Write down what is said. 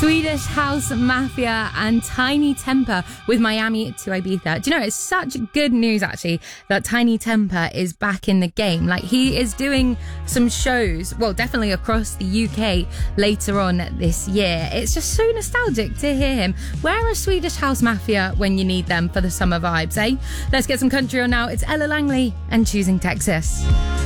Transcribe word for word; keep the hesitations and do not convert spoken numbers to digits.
Swedish House Mafia and Tiny Temper with Miami to Ibiza. Do you know, it's such good news actually that Tiny Temper is back in the game. Like, he is doing some shows, well, definitely across the U K later on this year. It's just so nostalgic to hear him. Where are Swedish House Mafia when you need them for the summer vibes, eh? Let's get some country on now. It's Ella Langley and Choosing Texas.